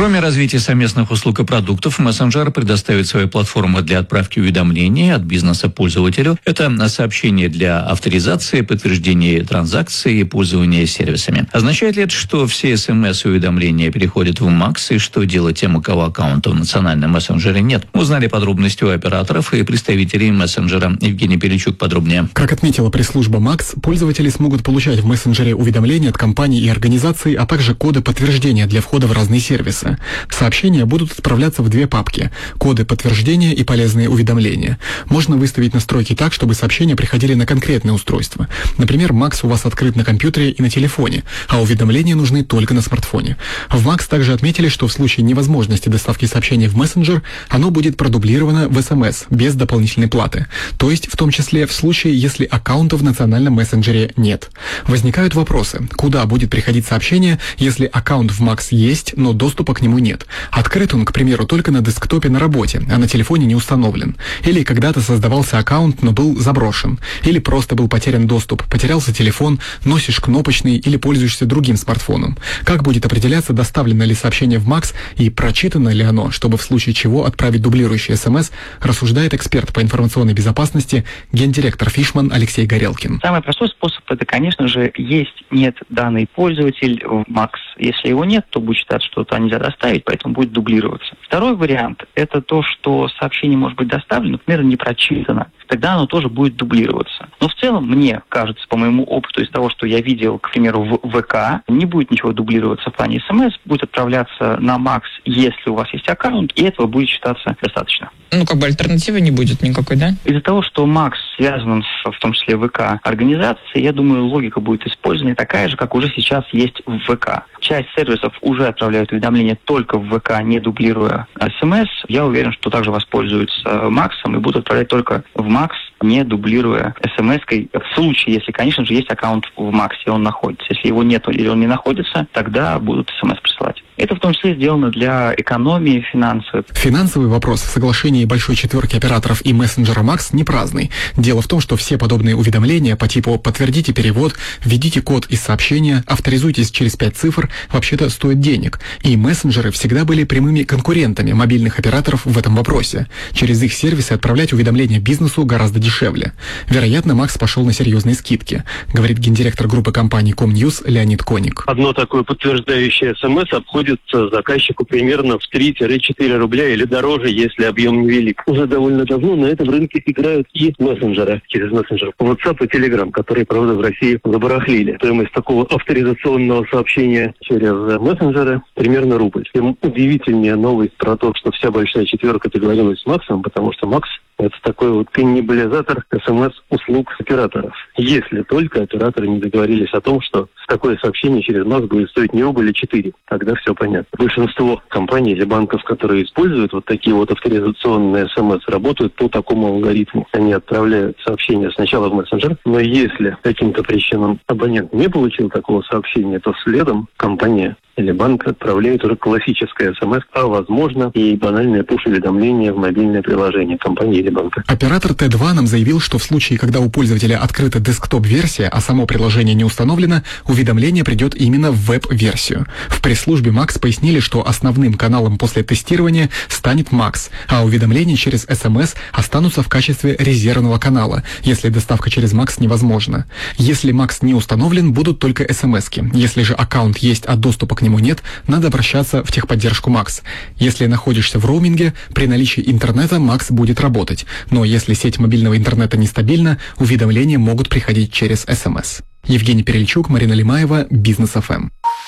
Кроме развития совместных услуг и продуктов, мессенджер предоставит свои платформы для отправки уведомлений от бизнеса пользователю. Это сообщения для авторизации, подтверждения транзакций и пользования сервисами. Означает ли это, что все СМС и уведомления переходят в МАКС, и что делать тем, у кого аккаунта в национальном мессенджере нет? Узнали подробности у операторов и представителей мессенджера. Евгений Перельчук подробнее. Как отметила пресс-служба МАКС, пользователи смогут получать в мессенджере уведомления от компаний и организаций, а также коды подтверждения для входа в разные сервисы. Сообщения будут отправляться в две папки – коды подтверждения и полезные уведомления. Можно выставить настройки так, чтобы сообщения приходили на конкретное устройство. Например, МАКС у вас открыт на компьютере и на телефоне, а уведомления нужны только на смартфоне. В МАКС также отметили, что в случае невозможности доставки сообщений в мессенджер, оно будет продублировано в СМС без дополнительной платы. То есть, в том числе в случае, если аккаунта в национальном мессенджере нет. Возникают вопросы, куда будет приходить сообщение, если аккаунт в МАКС есть, но доступа к нему нет. Открыт он, к примеру, только на десктопе на работе, а на телефоне не установлен. Или когда-то создавался аккаунт, но был заброшен. Или просто был потерян доступ, потерялся телефон, носишь кнопочный или пользуешься другим смартфоном. Как будет определяться, доставлено ли сообщение в МАКС и прочитано ли оно, чтобы в случае чего отправить дублирующий СМС, рассуждает эксперт по информационной безопасности, гендиректор Фишман Алексей Горелкин. Самый простой способ – это, конечно же, есть-нет данный пользователь в МАКС. Если его нет, то будет считаться, что это нельзя доставить, поэтому будет дублироваться. Второй вариант – это то, что сообщение может быть доставлено, например, не прочитано. Тогда оно тоже будет дублироваться. Но в целом, мне кажется, по моему опыту, из того, что я видел, к примеру, в ВК, не будет ничего дублироваться в плане СМС, будет отправляться на МАКС, если у вас есть аккаунт, и этого будет считаться достаточно. Альтернативы не будет никакой, да? Из-за того, что МАКС связан в том числе ВК организацией, я думаю, логика будет использована такая же, как уже сейчас есть в ВК. Часть сервисов уже отправляют уведомления только в ВК, не дублируя СМС. Я уверен, что также воспользуются МАКСом и будут отправлять только в МАКС, не дублируя СМС-кой. В случае, если, конечно же, есть аккаунт в МАКСе, он находится. Если его нет или он не находится, тогда будут СМС присылать. Это в том числе сделано для экономии финансовой. Финансовый вопрос в соглашении большой четверки операторов и мессенджера МАКС не праздный. Дело в том, что все подобные уведомления по типу «подтвердите перевод», «введите код из сообщения», «авторизуйтесь через 5 цифр» вообще-то стоят денег. И мессенджеры всегда были прямыми конкурентами мобильных операторов в этом вопросе. Через их сервисы отправлять уведомления бизнесу гораздо дешевле. Вероятно, МАКС пошел на серьезные скидки, говорит гендиректор группы компаний Комньюз Леонид Коник. Одно такое подтверждающее СМС обходится заказчику примерно в 3-4 рубля или дороже, если объем невелик. Уже довольно давно на этом рынке играют и мессенджеры через мессенджер WhatsApp и Telegram, которые, правда, в России забарахлили. Стоимость такого авторизационного сообщения через мессенджеры примерно рубль. Тем удивительнее новость про то, что вся большая четверка договорилась с МАКСом, потому что МАКС – это такой вот каннибализатор СМС-услуг операторов. Если только операторы не договорились о том, что такое сообщение через МАКС будет стоить не рубль, а 4. Тогда все понятно. Большинство компаний или банков, которые используют вот такие вот авторизационные СМС, работают по такому алгоритму. Они отправляют сообщение сначала в мессенджер, но если каким-то причинам абонент не получил такого сообщения, то следом компания или банк отправляет уже классическое СМС, а возможно и банальное пуш-уведомление в мобильное приложение компании или банка. Оператор Т2 нам заявил, что в случае, когда у пользователя открыта десктоп-версия, а само приложение не установлено, уведомление придет именно в веб-версию. В пресс-службе МАКС пояснили, что основным каналом после тестирования станет МАКС, а уведомления через СМС останутся в качестве резервного канала, если доставка через МАКС невозможна. Если МАКС не установлен, будут только СМСки. Если же аккаунт есть, а доступа к нему нет, надо обращаться в техподдержку МАКС. Если находишься в роуминге, при наличии интернета МАКС будет работать. Но если сеть мобильного интернета нестабильна, уведомления могут приходить через СМС. Евгений Перельчук, Марина Лимаева, Бизнес ФМ.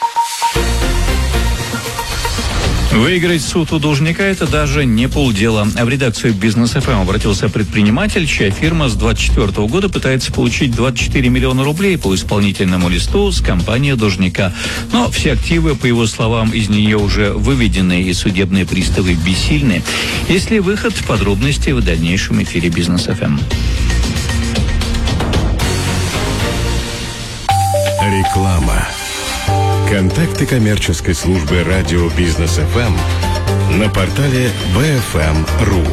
Выиграть суд у должника – это даже не полдела. В редакцию Бизнес ФМ обратился предприниматель, чья фирма с 2024 года пытается получить 24 миллиона рублей по исполнительному листу с компании должника. Но все активы, по его словам, из нее уже выведены, и судебные приставы бессильны. Есть ли выход? Подробности в дальнейшем эфире Бизнес ФМ. Реклама. Контакты коммерческой службы радио Бизнес ФМ на портале BFM.ru.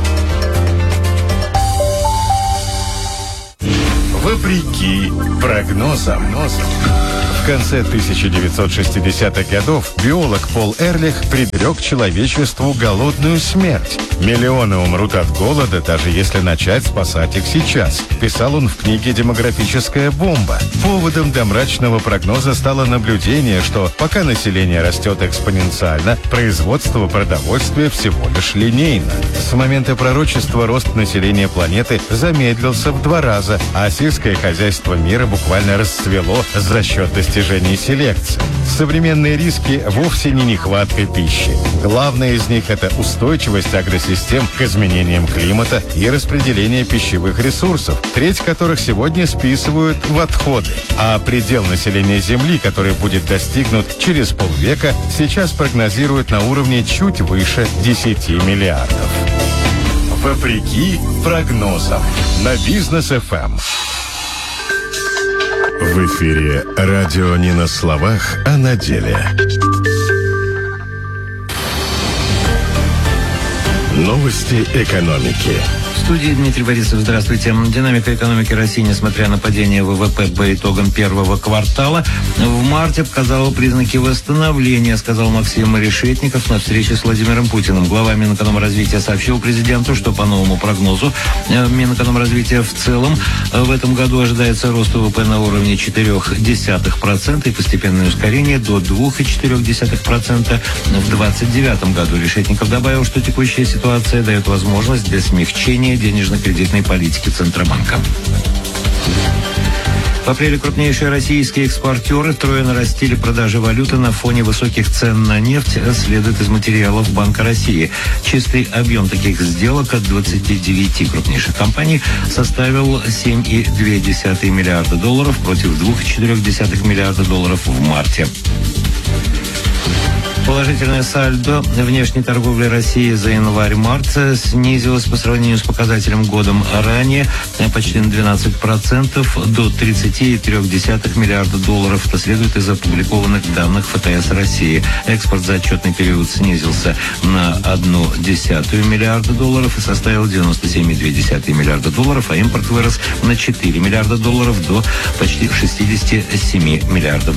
Вопреки прогнозам, В конце 1960-х годов биолог Пол Эрлих предрек человечеству голодную смерть. Миллионы умрут от голода, даже если начать спасать их сейчас, писал он в книге «Демографическая бомба». Поводом для мрачного прогноза стало наблюдение, что пока население растет экспоненциально, производство продовольствия всего лишь линейно. С момента пророчества рост населения планеты замедлился в 2 раза, а сельское хозяйство мира буквально расцвело за счет достижений селекции. Современные риски вовсе не нехватка пищи. Главное из них – это устойчивость агросистем к изменениям климата и распределение пищевых ресурсов, треть которых сегодня списывают в отходы. А предел населения Земли, который будет достигнут через полвека, сейчас прогнозируют на уровне чуть выше 10 миллиардов. Вопреки прогнозам на Бизнес ФМ. В эфире радио не на словах, а на деле. Новости экономики. В студии Дмитрий Борисов. Здравствуйте. Динамика экономики России, несмотря на падение ВВП по итогам первого квартала, в марте показала признаки восстановления, сказал Максим Решетников на встрече с Владимиром Путиным. Глава Минэкономразвития сообщил президенту, что по новому прогнозу Минэкономразвития в целом в этом году ожидается рост ВВП на уровне 0,4% и постепенное ускорение до 2,4% в 2029 году. Решетников добавил, что текущая ситуация дает возможность для смягчения денежно-кредитной политики Центробанка. В апреле крупнейшие российские экспортеры трое нарастили продажи валюты на фоне высоких цен на нефть, следует из материалов Банка России. Чистый объем таких сделок от 29 крупнейших компаний составил $7,2 миллиарда против $2,4 миллиарда в марте. Положительное сальдо внешней торговли России за январь-март снизилось по сравнению с показателем годом ранее почти на 12% до $30,3 миллиарда. Это следует из опубликованных данных ФТС России. Экспорт за отчетный период снизился на $0,1 миллиарда и составил $97,2 миллиарда, а импорт вырос на $4 миллиарда до почти $67 миллиардов.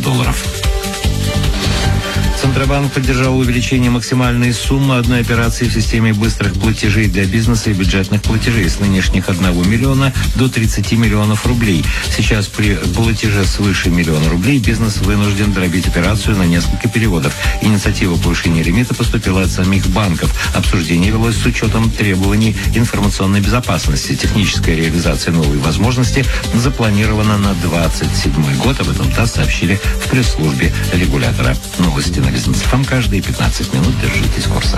Центробанк поддержал увеличение максимальной суммы одной операции в системе быстрых платежей для бизнеса и бюджетных платежей с нынешних 1 миллиона до 30 миллионов рублей. Сейчас при платеже свыше $1 миллиона бизнес вынужден дробить операцию на несколько переводов. Инициатива повышения лимита поступила от самих банков. Обсуждение велось с учетом требований информационной безопасности. Техническая реализация новой возможности запланирована на 2027 год. Об этом ТАСС сообщили в пресс-службе регулятора. Новости на Бизнес ФМ каждые 15 минут. Держитесь курса.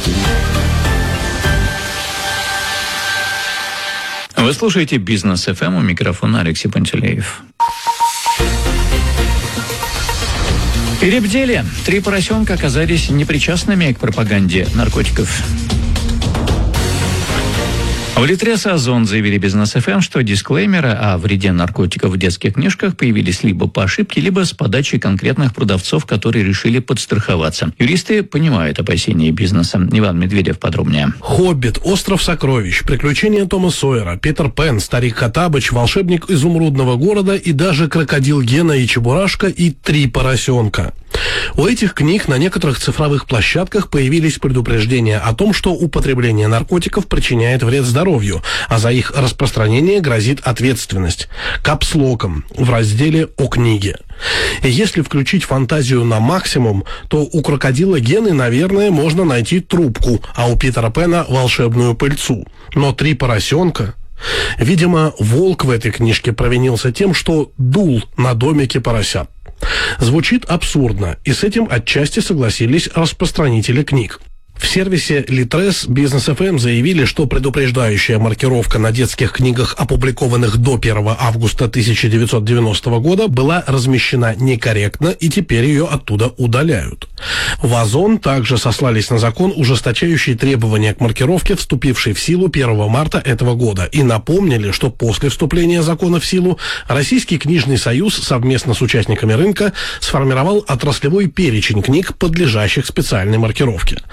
Вы слушаете Бизнес ФМ, у микрофона Алексей Пантелеев. Перебдели. 3 поросенка оказались непричастными к пропаганде наркотиков. В Литрес Озон заявили Бизнес ФМ, что дисклеймеры о вреде наркотиков в детских книжках появились либо по ошибке, либо с подачи конкретных продавцов, которые решили подстраховаться. Юристы понимают опасения бизнеса. Иван Медведев подробнее. «Хоббит», «Остров сокровищ», «Приключения Тома Сойера», «Питер Пен», «Старик Хоттабыч», «Волшебник изумрудного города» и даже «Крокодил Гена и Чебурашка» и «3 поросенка». У этих книг на некоторых цифровых площадках появились предупреждения о том, что употребление наркотиков причиняет вред здоровью, а за их распространение грозит ответственность. Капслоком в разделе «О книге». И если включить фантазию на максимум, то у крокодила Гены, наверное, можно найти трубку, а у Питера Пена волшебную пыльцу. Но 3 поросенка... Видимо, волк в этой книжке провинился тем, что дул на домике поросят. Звучит абсурдно, и с этим отчасти согласились распространители книг. В сервисе Литрес Бизнес ФМ заявили, что предупреждающая маркировка на детских книгах, опубликованных до 1 августа 1990 года, была размещена некорректно, и теперь ее оттуда удаляют. В Озон также сослались на закон, ужесточающий требования к маркировке, вступивший в силу 1 марта этого года, и напомнили, что после вступления закона в силу Российский книжный союз совместно с участниками рынка сформировал отраслевой перечень книг, подлежащих специальной маркировке, а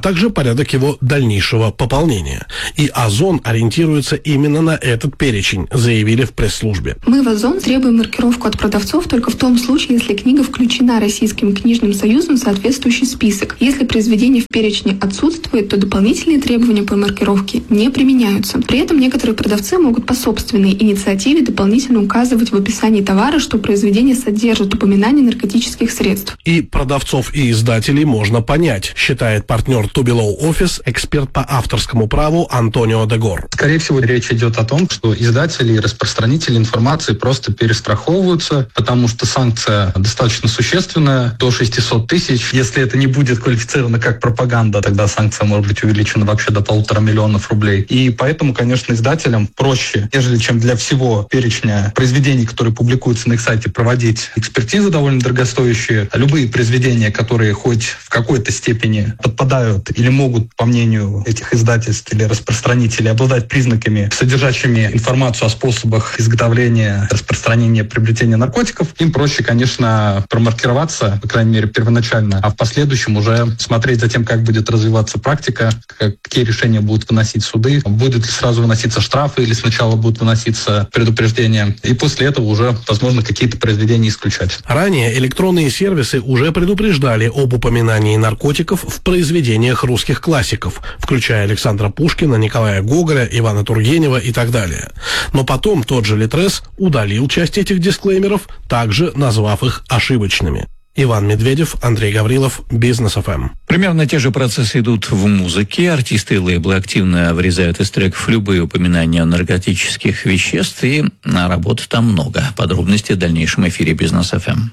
также порядок его дальнейшего пополнения. И Озон ориентируется именно на этот перечень, заявили в пресс-службе. Мы в Озон требуем маркировку от продавцов только в том случае, если книга включена Российским книжным союзом в соответствующий список. Если произведение в перечне отсутствует, то дополнительные требования по маркировке не применяются. При этом некоторые продавцы могут по собственной инициативе дополнительно указывать в описании товара, что произведение содержит упоминание наркотических средств. И продавцов и издателей можно понять, считает партнер Tubilo Office, эксперт по авторскому праву Антонио Дегор. Скорее всего, речь идет о том, что издатели и распространители информации просто перестраховываются, потому что санкция достаточно существенная, до 600 тысяч. Если это не будет квалифицировано как пропаганда, тогда санкция может быть увеличена вообще до 1,5 миллиона рублей. И поэтому, конечно, издателям проще, нежели чем для всего перечня произведений, которые публикуются на их сайте, проводить экспертизы довольно дорогостоящие. Любые произведения, которые хоть в какой-то степени подпадают или могут, по мнению этих издательств или распространителей, обладать признаками, содержащими информацию о способах изготовления, распространения, приобретения наркотиков, им проще, конечно, промаркироваться, по крайней мере, первоначально, а в последующем уже смотреть за тем, как будет развиваться практика, какие решения будут выносить суды, будут ли сразу выноситься штрафы или сначала будут выноситься предупреждения, и после этого уже, возможно, какие-то произведения исключать. Ранее электронные сервисы уже предупреждали об упоминании наркотиков в произведениях русских классиков, включая Александра Пушкина, Николая Гоголя, Ивана Тургенева и так далее. Но потом тот же Литрес удалил часть этих дисклеймеров, также назвав их ошибочными. Иван Медведев, Андрей Гаврилов, Бизнес ФМ. Примерно те же процессы идут в музыке. Артисты и лейблы активно вырезают из треков любые упоминания наркотических веществ, и работы там много. Подробности в дальнейшем эфире Бизнес ФМ.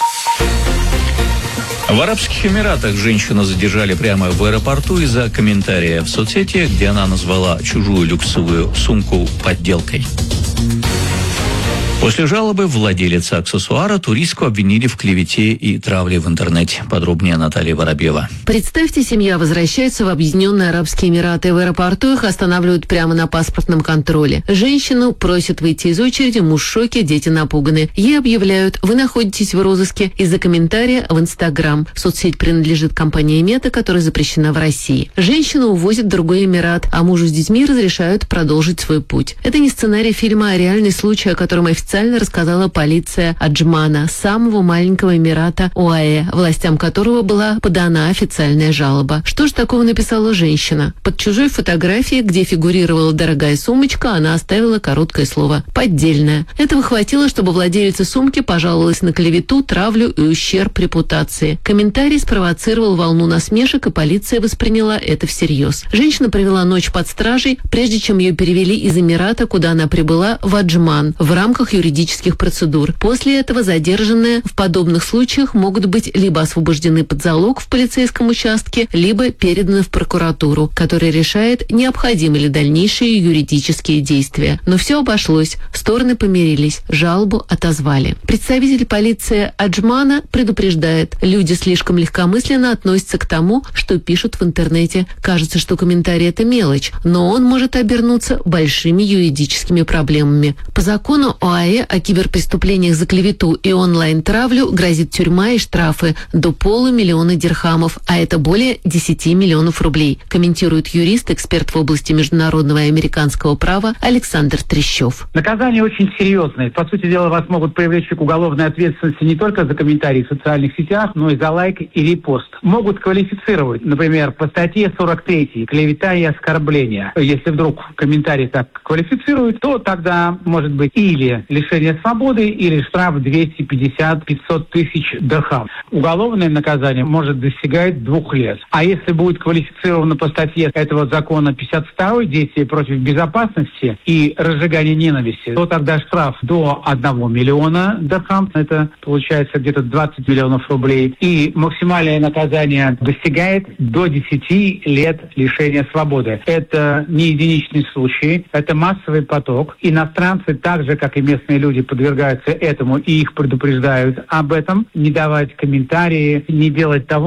В Арабских Эмиратах женщину задержали прямо в аэропорту из-за комментария в соцсети, где она назвала чужую люксовую сумку подделкой. После жалобы владелицы аксессуара туристку обвинили в клевете и травле в интернете. Подробнее Наталья Воробьева. Представьте, семья возвращается в Объединенные Арабские Эмираты. В аэропорту их останавливают прямо на паспортном контроле. Женщину просят выйти из очереди, муж в шоке, дети напуганы. Ей объявляют: вы находитесь в розыске из-за комментария в Инстаграм. Соцсеть принадлежит компании Мета, которая запрещена в России. Женщину увозят в другой Эмират, а мужу с детьми разрешают продолжить свой путь. Это не сценарий фильма, а реальный случай, о котором официально рассказала полиция Аджмана, самого маленького эмирата ОАЭ, властям которого была подана официальная жалоба. Что же такого написала женщина? Под чужой фотографией, где фигурировала дорогая сумочка, она оставила короткое слово «поддельная». Этого хватило, чтобы владелица сумки пожаловалась на клевету, травлю и ущерб репутации. Комментарий спровоцировал волну насмешек, и полиция восприняла это всерьез. Женщина провела ночь под стражей, прежде чем ее перевели из Эмирата, куда она прибыла, в Аджман, в рамках юридических процедур. После этого задержанные в подобных случаях могут быть либо освобождены под залог в полицейском участке, либо переданы в прокуратуру, которая решает, необходимы ли дальнейшие юридические действия. Но все обошлось, стороны помирились, жалобу отозвали. Представитель полиции Аджмана предупреждает: люди слишком легкомысленно относятся к тому, что пишут в интернете. Кажется, что комментарий — это мелочь, но он может обернуться большими юридическими проблемами. По закону ОАЭ о киберпреступлениях за клевету и онлайн-травлю грозит тюрьма и штрафы до 500 000 дирхамов, а это более 10 миллионов рублей, комментирует юрист, эксперт в области международного и американского права Александр Трещев. Наказание очень серьезное. По сути дела, вас могут привлечь к уголовной ответственности не только за комментарии в социальных сетях, но и за лайк и репост. Могут квалифицировать, например, по статье 43 «Клевета и оскорбление». Если вдруг комментарий так квалифицируют, то тогда может быть или лишение свободы, или штраф 250-500 тысяч дирхам. Уголовное наказание может достигать 2 лет. А если будет квалифицировано по статье этого закона 52 «Действие против безопасности и разжигание ненависти», то тогда штраф до 1 миллиона дирхам, это получается где-то 20 миллионов рублей, и максимальное наказание достигает до 10 лет лишения свободы. Это не единичный случай, это массовый поток. Иностранцы, так же, как и местные люди, подвергаются этому, и их предупреждают об этом, не давать комментарии, не делать того,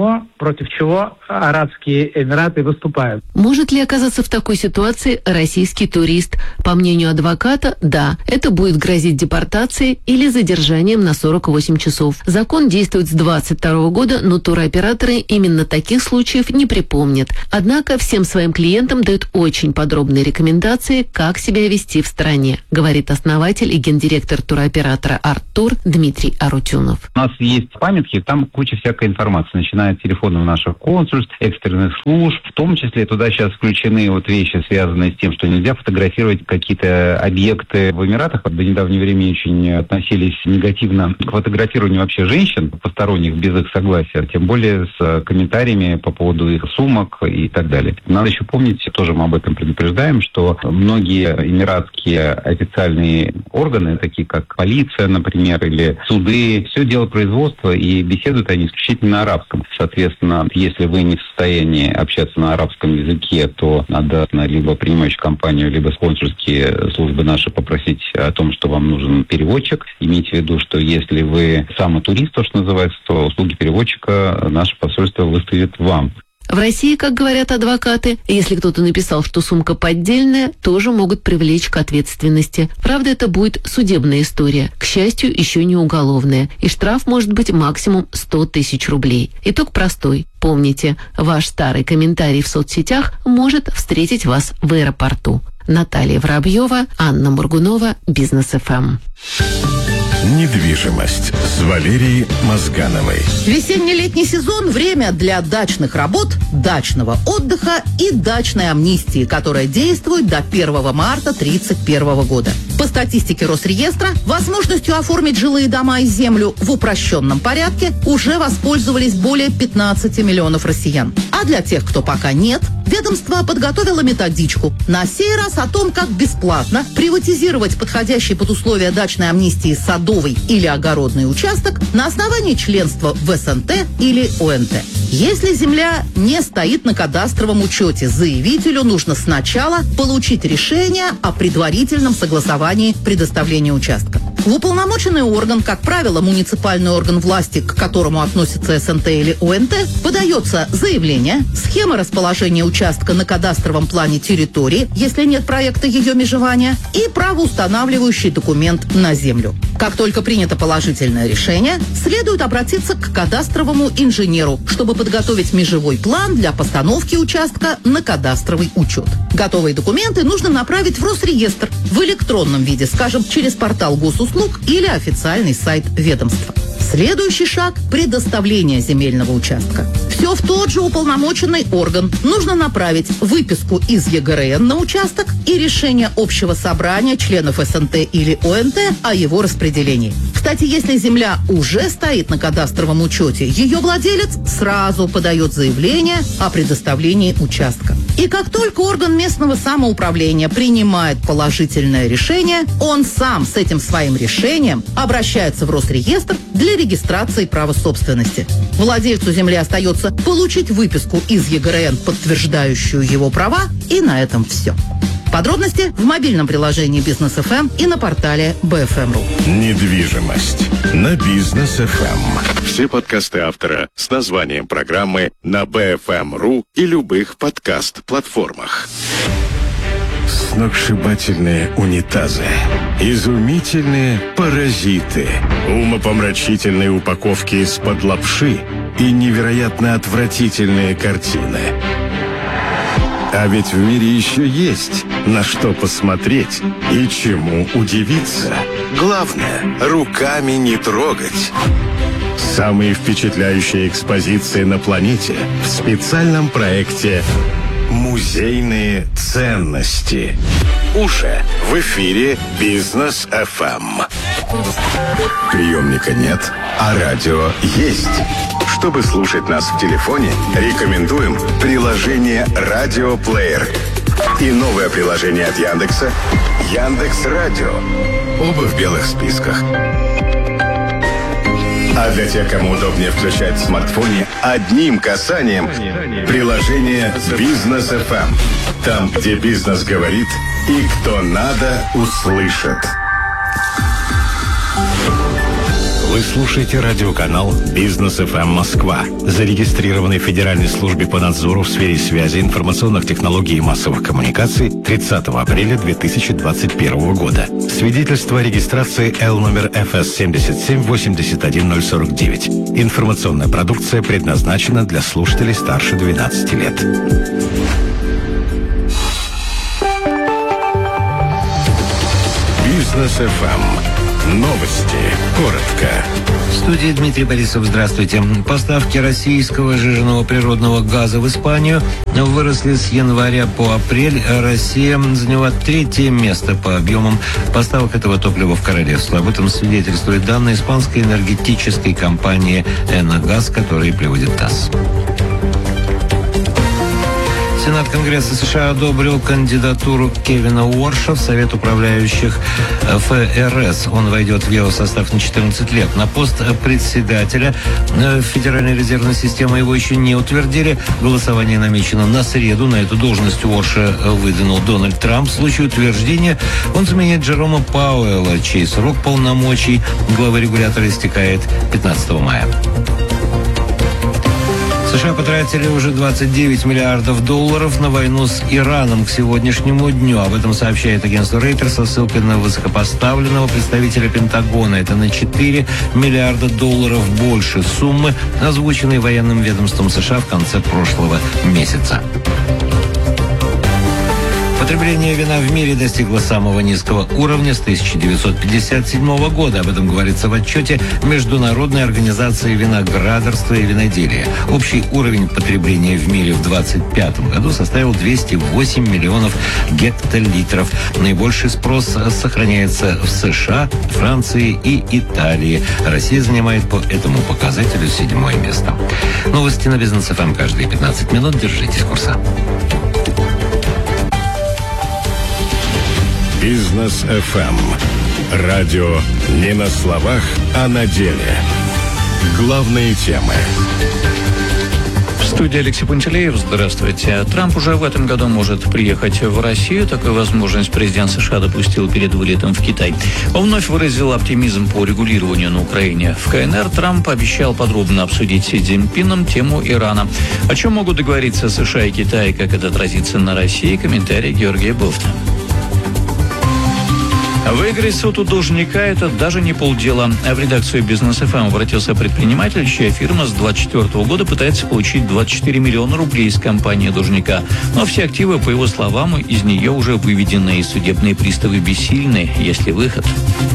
против чего Арабские Эмираты выступают. Может ли оказаться в такой ситуации российский турист? По мнению адвоката, да, это будет грозить депортацией или задержанием на 48 часов. Закон действует с 2022 года, но туроператоры именно таких случаев не припомнят. Однако всем своим клиентам дают очень подробные рекомендации, как себя вести в стране, говорит основатель и гендиректор туроператора «Арттур» Дмитрий Арутюнов. У нас есть памятки, там куча всякой информации, начиная от телефонов наших консульств, экстренных служб, в том числе туда сейчас включены вот вещи, связанные с тем, что нельзя фотографировать какие-то объекты в Эмиратах. До недавнего времени очень относились негативно к фотографированию вообще женщин, посторонних, без их согласия, тем более с комментариями по поводу их сумок и так далее. Надо еще помнить, тоже мы об этом предупреждаем, что многие эмиратские официальные органы, такие как полиция, например, или суды, все дело производства, и беседуют они исключительно на арабском. Соответственно, если вы не в состоянии общаться на арабском языке, то надо либо принимающую компанию, либо консульские службы наши попросить о том, что вам нужен переводчик. Имейте в виду, что если вы самотурист, то, что называется, то услуги переводчика наше посольство выставит вам. В России, как говорят адвокаты, если кто-то написал, что сумка поддельная, тоже могут привлечь к ответственности. Правда, это будет судебная история, к счастью, еще не уголовная, и штраф может быть максимум 100 тысяч рублей. Итог простой. Помните, ваш старый комментарий в соцсетях может встретить вас в аэропорту. Наталья Воробьева, Анна Моргунова, Бизнес ФМ. Недвижимость с Валерией Мозгановой. Весенне-летний сезон – время для дачных работ, дачного отдыха и дачной амнистии, которая действует до 1 марта 2031 года. По статистике Росреестра, возможностью оформить жилые дома и землю в упрощенном порядке уже воспользовались более 15 миллионов россиян. А для тех, кто пока нет, ведомство подготовило методичку. На сей раз о том, как бесплатно приватизировать подходящий под условия дачной амнистии садовый или огородный участок на основании членства в СНТ или ОНТ. Если земля не стоит на кадастровом учете, заявителю нужно сначала получить решение о предварительном согласовании предоставления участка. В уполномоченный орган, как правило, муниципальный орган власти, к которому относится СНТ или ОНТ, подается заявление, схема расположения участка на кадастровом плане территории, если нет проекта ее межевания, и правоустанавливающий документ на землю. Как только принято положительное решение, следует обратиться к кадастровому инженеру, чтобы подготовить межевой план для постановки участка на кадастровый учет. Готовые документы нужно направить в Росреестр в электронном виде, скажем, через портал госуслуг или официальный сайт ведомства. Следующий шаг – предоставление земельного участка. Все в тот же уполномоченный орган. Нужно направить выписку из ЕГРН на участок и решение общего собрания членов СНТ или ОНТ о его распределении. Кстати, если земля уже стоит на кадастровом учете, ее владелец сразу подает заявление о предоставлении участка. И как только орган местного самоуправления принимает положительное решение, он сам с этим своим решением обращается в Росреестр для регистрации права собственности. Владельцу земли остается получить выписку из ЕГРН, подтверждающую его права, и на этом все. Подробности в мобильном приложении Бизнес ФМ и на портале BFM.ru. Недвижимость на Бизнес ФМ. Все подкасты автора с названием программы на BFM.ru и любых подкаст-платформах. Сногсшибательные унитазы, изумительные паразиты, умопомрачительные упаковки из-под лапши и невероятно отвратительные картины. А ведь в мире еще есть на что посмотреть и чему удивиться. Главное, руками не трогать. Самые впечатляющие экспозиции на планете в специальном проекте «Музейные ценности». Уже в эфире Бизнес ФМ. Приемника нет, а радио есть. Чтобы слушать нас в телефоне, рекомендуем приложение «Радиоплеер» и новое приложение от Яндекса «Яндекс.Радио». Оба в белых списках. А для тех, кому удобнее включать в смартфоне одним касанием приложение «Бизнес ФМ». Там, где бизнес говорит и кто надо, услышит. Вы слушаете радиоканал «Бизнес ФМ Москва», зарегистрированный в Федеральной службе по надзору в сфере связи, информационных технологий и массовых коммуникаций 30 апреля 2021 года. Свидетельство о регистрации Л номер ФС 7781049. Информационная продукция предназначена для слушателей старше 12 лет. Бизнес ФМ. Новости. Коротко. В студии Дмитрий Борисов. Здравствуйте. Поставки российского сжиженного природного газа в Испанию выросли с января по апрель. Россия заняла 3-е место по объемам поставок этого топлива в королевство. Об этом свидетельствуют данные испанской энергетической компании «Эногаз», которые приводит ТАСС. Сенат Конгресса США одобрил кандидатуру Кевина Уорша в Совет управляющих ФРС. Он войдет в его состав на 14 лет. На пост председателя Федеральной резервной системы его еще не утвердили. Голосование намечено на среду. На эту должность Уорша выдвинул Дональд Трамп. В случае утверждения он заменит Джерома Пауэлла, чей срок полномочий главы регулятора истекает 15 мая. США потратили уже $29 миллиардов на войну с Ираном к сегодняшнему дню. Об этом сообщает агентство Рейтер со ссылкой на высокопоставленного представителя Пентагона. Это на $4 миллиарда больше суммы, озвученной военным ведомством США в конце прошлого месяца. Потребление вина в мире достигло самого низкого уровня с 1957 года. Об этом говорится в отчете Международной организации виноградарства и виноделия. Общий уровень потребления в мире в 2025 году составил 208 миллионов гектолитров. Наибольший спрос сохраняется в США, Франции и Италии. Россия занимает по этому показателю 7-е место. Новости на Бизнес ФМ каждые 15 минут. Держитесь курса. Бизнес ФМ. Радио не на словах, а на деле. Главные темы. В студии Алексей Пантелеев. Здравствуйте. Трамп уже в этом году может приехать в Россию. Такую возможность президент США допустил перед вылетом в Китай. Он вновь выразил оптимизм по регулированию на Украине. В КНР Трамп обещал подробно обсудить с Си Цзиньпином тему Ирана. О чем могут договориться США и Китай, как это отразится на России? Комментарий Георгия Бофта. Выиграть суд у должника – это даже не полдела. В редакцию «Бизнес ФМ» обратился предприниматель, чья фирма с 2024 года пытается получить 24 миллиона рублей из компании должника. Но все активы, по его словам, из нее уже выведены, и судебные приставы бессильны, если выход.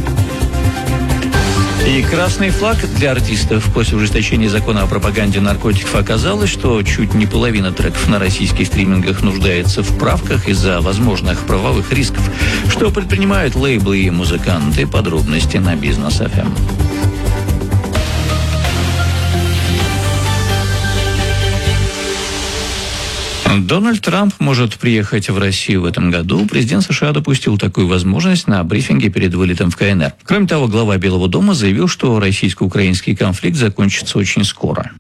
И красный флаг для артистов. После ужесточения закона о пропаганде наркотиков оказалось, что чуть не половина треков на российских стримингах нуждается в правках из-за возможных правовых рисков. Что предпринимают лейблы и музыканты? Подробности на Бизнес ФМ. Дональд Трамп может приехать в Россию в этом году. Президент США допустил такую возможность на брифинге перед вылетом в КНР. Кроме того, глава Белого дома заявил, что российско-украинский конфликт закончится очень скоро.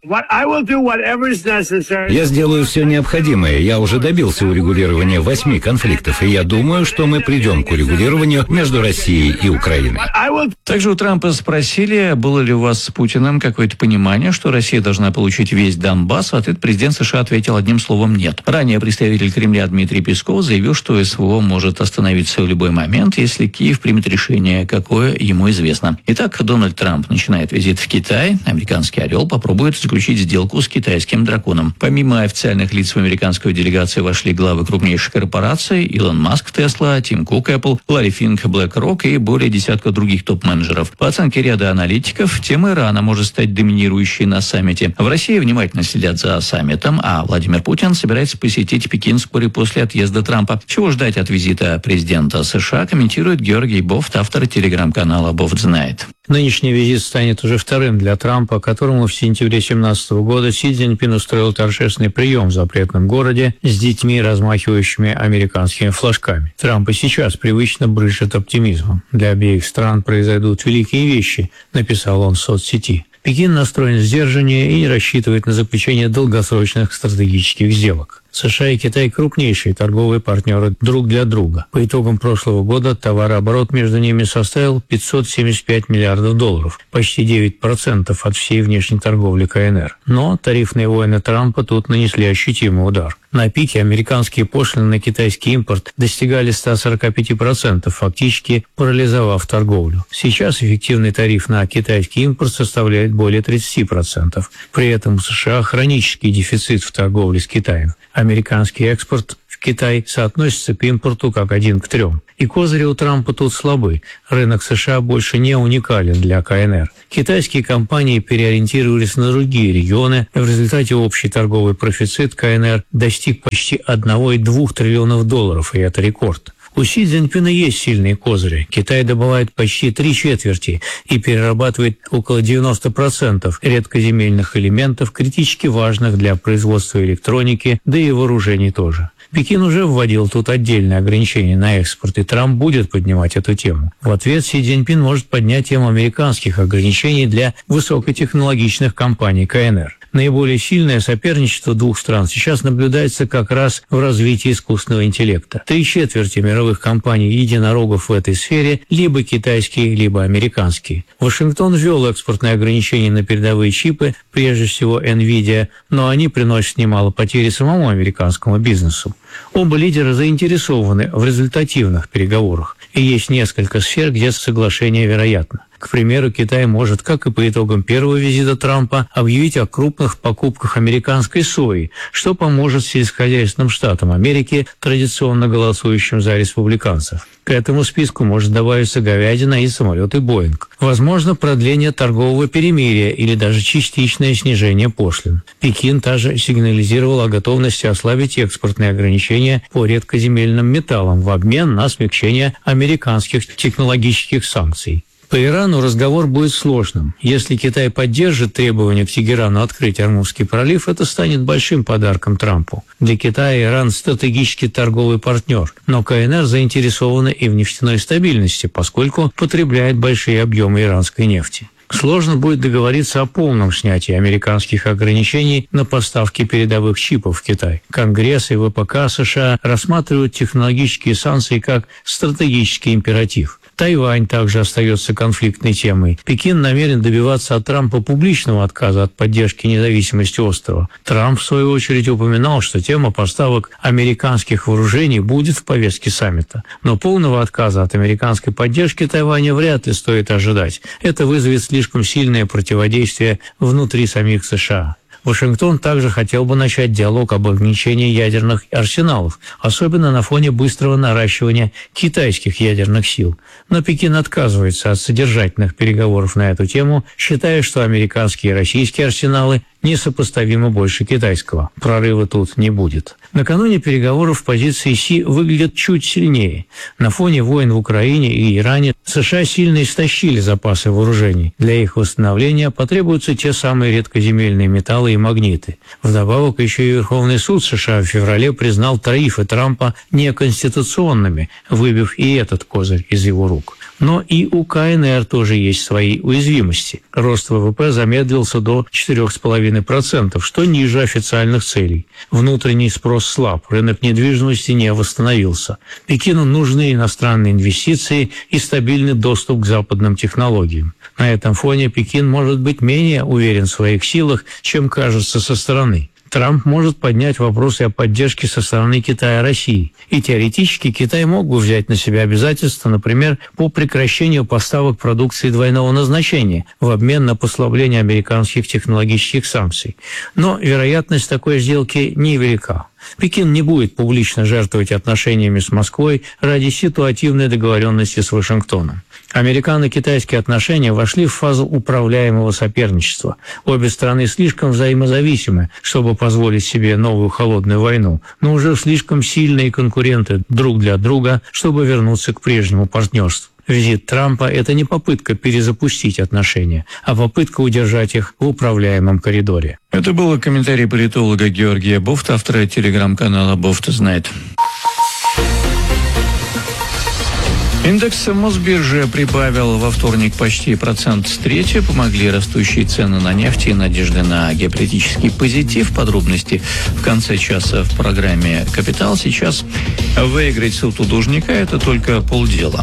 Я сделаю все необходимое. Я уже добился урегулирования 8 конфликтов, и я думаю, что мы придем к урегулированию между Россией и Украиной. Также у Трампа спросили, было ли у вас с Путиным какое-то понимание, что Россия должна получить весь Донбасс. В ответ президент США ответил одним словом «нет». Ранее представитель Кремля Дмитрий Песков заявил, что СВО может остановиться в любой момент, если Киев примет решение, какое ему известно. Итак, Дональд Трамп начинает визит в Китай. Американский «Орел» попробует заключить сделку с китайским драконом. Помимо официальных лиц в американскую делегацию вошли главы крупнейших корпораций: Илон Маск, Тесла, Тим Кук, Apple, Ларри Финк, BlackRock и более десятка других топ-менеджеров. По оценке ряда аналитиков, тема Ирана может стать доминирующей на саммите. В России внимательно следят за саммитом, а Владимир Путин собирается посетить Пекин вскоре после отъезда Трампа. Чего ждать от визита президента США, комментирует Георгий Бофт, автор телеграм-канала «Бофт знает». Нынешний визит станет уже вторым для Трампа, которому в сентябре 2017 года Си Цзиньпин устроил торжественный прием в запретном городе с детьми, размахивающими американскими флажками. Трамп и сейчас привычно брызжет оптимизмом. Для обеих стран произойдут великие вещи, написал он в соцсети. Пекин настроен сдержаннее и не рассчитывает на заключение долгосрочных стратегических сделок. США и Китай – крупнейшие торговые партнеры друг для друга. По итогам прошлого года товарооборот между ними составил $575 миллиардов, почти 9% от всей внешней торговли КНР. Но тарифные войны Трампа тут нанесли ощутимый удар. На пике американские пошлины на китайский импорт достигали 145%, фактически парализовав торговлю. Сейчас эффективный тариф на китайский импорт составляет более 30%. При этом у США хронический дефицит в торговле с Китаем. Американский экспорт в Китай соотносится к импорту как 1 к 3. И козыри у Трампа тут слабы. Рынок США больше не уникален для КНР. Китайские компании переориентировались на другие регионы, и в результате общий торговый профицит КНР достиг почти $1,2 триллионов, и это рекорд. У Си Цзиньпина есть сильные козыри. Китай добывает почти 3/4 и перерабатывает около 90% редкоземельных элементов, критически важных для производства электроники, да и вооружений тоже. Пекин уже вводил тут отдельные ограничения на экспорт, и Трамп будет поднимать эту тему. В ответ Си Цзиньпин может поднять тему американских ограничений для высокотехнологичных компаний КНР. Наиболее сильное соперничество двух стран сейчас наблюдается как раз в развитии искусственного интеллекта. 3/4 мировых компаний-единорогов в этой сфере либо китайские, либо американские. Вашингтон ввел экспортные ограничения на передовые чипы, прежде всего NVIDIA, но они приносят немало потерь самому американскому бизнесу. Оба лидера заинтересованы в результативных переговорах, и есть несколько сфер, где соглашение вероятно. К примеру, Китай может, как и по итогам первого визита Трампа, объявить о крупных покупках американской сои, что поможет сельскохозяйственным штатам Америки, традиционно голосующим за республиканцев. К этому списку может добавиться говядина и самолеты «Боинг». Возможно, продление торгового перемирия или даже частичное снижение пошлин. Пекин также сигнализировал о готовности ослабить экспортные ограничения по редкоземельным металлам в обмен на смягчение американских технологических санкций. По Ирану разговор будет сложным. Если Китай поддержит требования к Тегерану открыть Ормузский пролив, это станет большим подарком Трампу. Для Китая Иран – стратегический торговый партнер, но КНР заинтересована и в нефтяной стабильности, поскольку потребляет большие объемы иранской нефти. Сложно будет договориться о полном снятии американских ограничений на поставки передовых чипов в Китай. Конгресс и ВПК США рассматривают технологические санкции как стратегический императив. Тайвань также остается конфликтной темой. Пекин намерен добиваться от Трампа публичного отказа от поддержки независимости острова. Трамп, в свою очередь, упоминал, что тема поставок американских вооружений будет в повестке саммита. Но полного отказа от американской поддержки Тайваня вряд ли стоит ожидать. Это вызовет слишком сильное противодействие внутри самих США. Вашингтон также хотел бы начать диалог об ограничении ядерных арсеналов, особенно на фоне быстрого наращивания китайских ядерных сил. Но Пекин отказывается от содержательных переговоров на эту тему, считая, что американские и российские арсеналы несопоставимо больше китайского. Прорыва тут не будет. Накануне переговоров позиции Си выглядят чуть сильнее. На фоне войн в Украине и Иране США сильно истощили запасы вооружений. Для их восстановления потребуются те самые редкоземельные металлы и магниты. Вдобавок еще и Верховный суд США в феврале признал тарифы Трампа неконституционными, выбив и этот козырь из его рук. Но и у КНР тоже есть свои уязвимости. Рост ВВП замедлился до 4,5%, что ниже официальных целей. Внутренний спрос слаб, рынок недвижимости не восстановился. Пекину нужны иностранные инвестиции и стабильный доступ к западным технологиям. На этом фоне Пекин может быть менее уверен в своих силах, чем кажется со стороны. Трамп может поднять вопросы о поддержке со стороны Китая России. И теоретически Китай мог бы взять на себя обязательства, например, по прекращению поставок продукции двойного назначения в обмен на послабление американских технологических санкций. Но вероятность такой сделки невелика. Пекин не будет публично жертвовать отношениями с Москвой ради ситуативной договоренности с Вашингтоном. Американо-китайские отношения вошли в фазу управляемого соперничества. Обе страны слишком взаимозависимы, чтобы позволить себе новую холодную войну, но уже слишком сильные конкуренты друг для друга, чтобы вернуться к прежнему партнерству. Визит Трампа – это не попытка перезапустить отношения, а попытка удержать их в управляемом коридоре. Это был комментарий политолога Георгия Бофта, автора телеграм-канала «Бофт знает». Индекс Мосбиржи прибавил во вторник почти 1% помогли растущие цены на нефть и надежды на геополитический позитив. Подробности в конце часа в программе «Капитал». Сейчас выиграть суд у должника – это только полдела.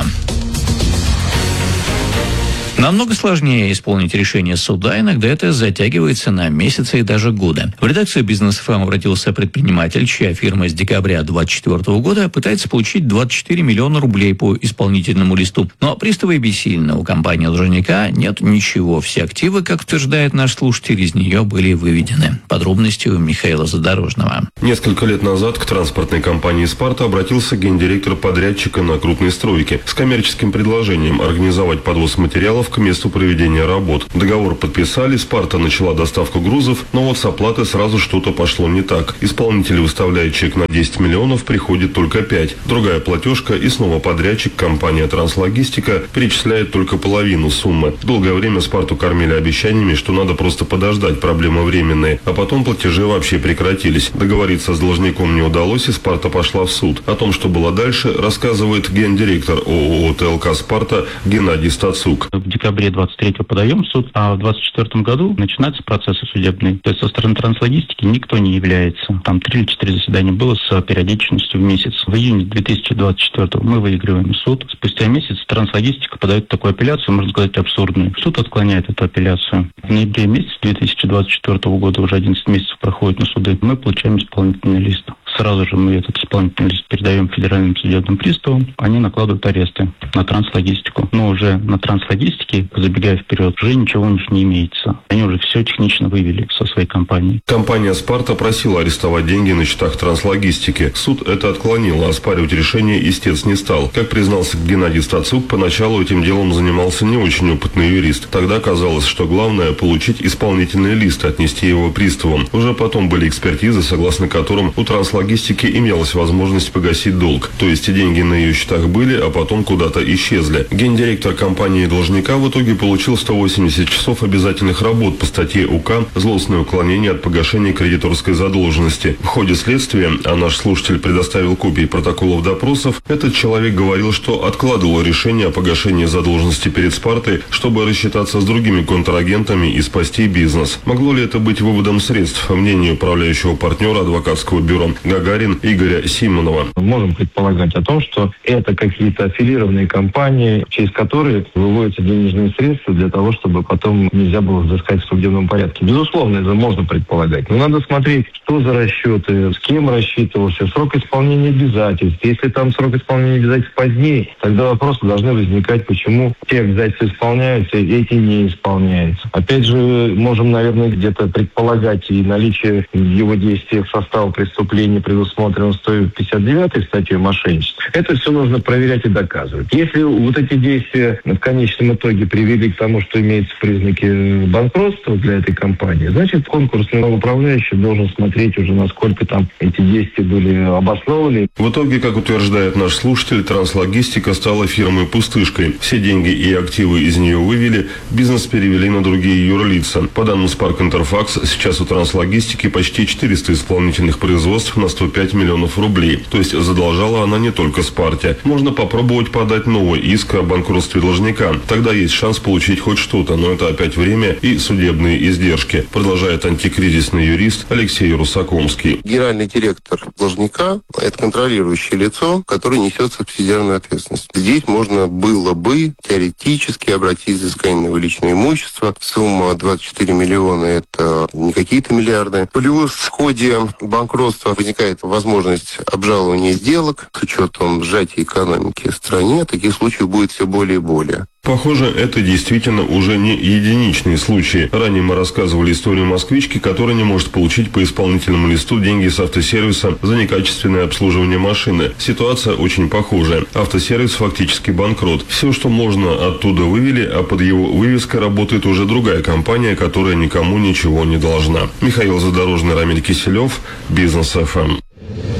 Намного сложнее исполнить решение суда, иногда это затягивается на месяцы и даже годы. В редакцию «Бизнес ФМ» обратился предприниматель, чья фирма с декабря 2024 года пытается получить 24 миллиона рублей по исполнительному листу. Но приставы бессильны. У компании-должника нет ничего. Все активы, как утверждает наш слушатель, из нее были выведены. Подробности у Михаила Задорожного. Несколько лет назад к транспортной компании «Спарта» обратился гендиректор подрядчика на крупной стройке с коммерческим предложением организовать подвоз материалов к месту проведения работ. Договор подписали, «Спарта» начала доставку грузов, но вот с оплатой сразу что-то пошло не так. Исполнитель выставляет чек на 10 миллионов, приходит только 5. Другая платежка и снова подрядчик, компания «Транслогистика», перечисляет только половину суммы. Долгое время «Спарту» кормили обещаниями, что надо просто подождать, проблемы временные, а потом платежи вообще прекратились. Договориться с должником не удалось, и «Спарта» пошла в суд. О том, что было дальше, рассказывает гендиректор ООО «ТЛК Спарта» Геннадий Стацук. В декабре 23-го подаем в суд, а в 24-м году начинаются процессы судебные. То есть со стороны Транслогистики никто не является. Там 3 или 4 заседания было с периодичностью в месяц. В июне 2024-го мы выигрываем суд. Спустя месяц Транслогистика подает такую апелляцию, можно сказать, абсурдную. Суд отклоняет эту апелляцию. В ноябре месяце 2024 года, уже 11 месяцев проходит на суды, мы получаем исполнительный лист. Сразу же мы этот исполнительный лист передаем федеральным судебным приставам. Они накладывают аресты на Транслогистику. Но уже на Транслогистике, забегая вперед, уже ничего у них не имеется. Они уже все технично вывели со своей компании. Компания «Спарта» просила арестовать деньги на счетах Транслогистики. Суд это отклонил, а оспаривать решение истец не стал. Как признался Геннадий Стацук, поначалу этим делом занимался не очень опытный юрист. Тогда казалось, что главное – получить исполнительный лист и отнести его приставам. Уже потом были экспертизы, согласно которым у Транслогистики имелась возможность погасить долг. То есть деньги на ее счетах были, а потом куда-то исчезли. Гендиректор компании должника в итоге получил 180 часов обязательных работ по статье УК «Злостное уклонение от погашения кредиторской задолженности». В ходе следствия, а наш слушатель предоставил копии протоколов допросов, этот человек говорил, что откладывал решение о погашении задолженности перед «Спартой», чтобы рассчитаться с другими контрагентами и спасти бизнес. Могло ли это быть выводом средств? Мнение управляющего партнера адвокатского бюро «Гагарин» Игоря Симонова. Можем предполагать о том, что это какие-то аффилированные компании, через которые выводятся денежные средства для того, чтобы потом нельзя было взыскать в судебном порядке. Безусловно, это можно предполагать. Но надо смотреть, что за расчеты, с кем рассчитывался, срок исполнения обязательств. Если там срок исполнения обязательств позднее, тогда вопросы должны возникать, почему те обязательства исполняются, эти не исполняются. Опять же, можем, наверное, где-то предполагать и наличие в его действиях состава преступления, предусмотрено 159-й статьей мошенничества. Это все нужно проверять и доказывать. Если вот эти действия в конечном итоге привели к тому, что имеются признаки банкротства для этой компании, значит, конкурсный управляющий должен смотреть уже, насколько там эти действия были обоснованы. В итоге, как утверждает наш слушатель, Транслогистика стала фирмой-пустышкой. Все деньги и активы из нее вывели, бизнес перевели на другие юрлица. По данным Spark Interfax, сейчас у Транслогистики почти 400 исполнительных производств на 105 миллионов рублей. То есть задолжала она не только «Спарте». Можно попробовать подать новый иск о банкротстве должника. Тогда есть шанс получить хоть что-то, но это опять время и судебные издержки, продолжает антикризисный юрист Алексей Русакомский. Генеральный директор должника – это контролирующее лицо, которое несет субсидиарную ответственность. Здесь можно было бы теоретически обратить взыскание на его личное имущество. Сумма 24 миллиона – это не какие-то миллиарды. Плюс в ходе банкротства возникает возможность обжалования сделок. С учетом сжатия экономики в стране таких случаев будет все более и более. Похоже, это действительно уже не единичные случаи. Ранее мы рассказывали историю москвички, которая не может получить по исполнительному листу деньги с автосервиса за некачественное обслуживание машины. Ситуация очень похожая. Автосервис фактически банкрот. Все, что можно, оттуда вывели, а под его вывеской работает уже другая компания, которая никому ничего не должна. Михаил Задорожный, Рамиль Киселев, Бизнес ФМ.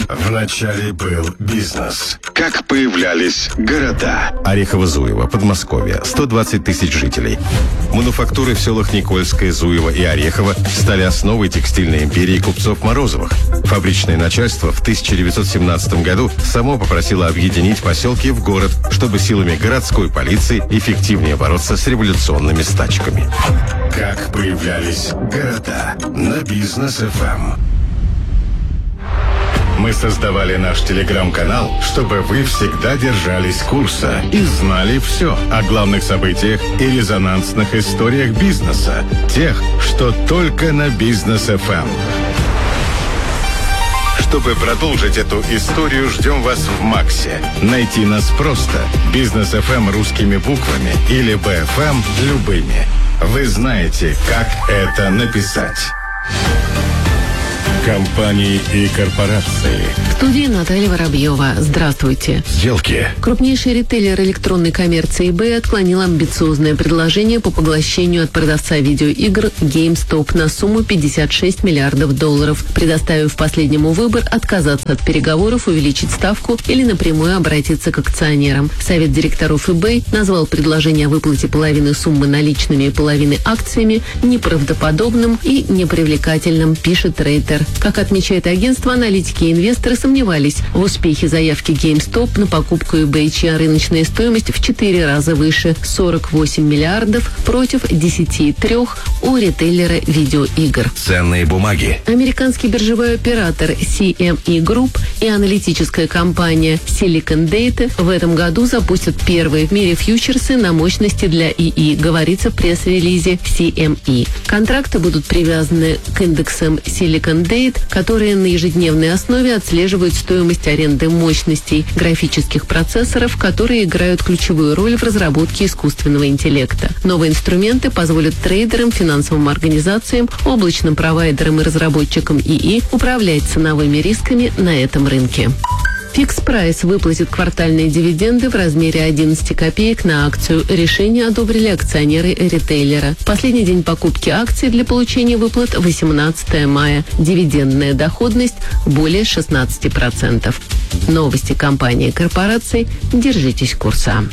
Вначале был бизнес. Как появлялись города. Орехово-Зуево, Подмосковье, 120 тысяч жителей. Мануфактуры в селах Никольское, Зуево и Орехово стали основой текстильной империи купцов Морозовых. Фабричное начальство в 1917 году само попросило объединить поселки в город, чтобы силами городской полиции эффективнее бороться с революционными стачками. Как появлялись города на Бизнес ФМ. Мы создавали наш телеграм-канал, чтобы вы всегда держались курса и знали все о главных событиях и резонансных историях бизнеса. Тех, что только на Бизнес ФМ. Чтобы продолжить эту историю, ждем вас в Максе. Найти нас просто. Бизнес ФМ русскими буквами или БФМ любыми. Вы знаете, как это написать. Компании и корпорации. В студии Наталья Воробьева. Здравствуйте. Сделки. Крупнейший ритейлер электронной коммерции eBay отклонил амбициозное предложение по поглощению от продавца видеоигр GameStop на сумму $56 миллиардов, предоставив последнему выбор отказаться от переговоров, увеличить ставку или напрямую обратиться к акционерам. Совет директоров eBay назвал предложение о выплате половины суммы наличными и половины акциями неправдоподобным и непривлекательным, пишет Рейтер. Как отмечает агентство, аналитики и инвесторы сомневались в успехе заявки GameStop на покупку eBay, чья рыночная стоимость в 4 раза выше – 48 миллиардов против 10,3 у ритейлера видеоигр. Ценные бумаги. Американский биржевой оператор CME Group и аналитическая компания Silicon Data в этом году запустят первые в мире фьючерсы на мощности для ИИ, говорится в пресс-релизе CME. Контракты будут привязаны к индексам Silicon Data, которые на ежедневной основе отслеживают стоимость аренды мощностей графических процессоров, которые играют ключевую роль в разработке искусственного интеллекта. Новые инструменты позволят трейдерам, финансовым организациям, облачным провайдерам и разработчикам ИИ управлять ценовыми рисками на этом рынке. Fix Price выплатит квартальные дивиденды в размере 11 копеек на акцию. Решение одобрили акционеры ритейлера. Последний день покупки акций для получения выплат 18 мая. Дивидендная доходность более 16%. Новости компании и корпораций. Держитесь курса.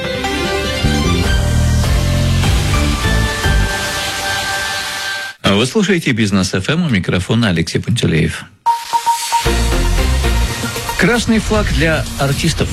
Вы слушаете Бизнес ФМ, у микрофона Алексей Пантелеев. Красный флаг для артистов.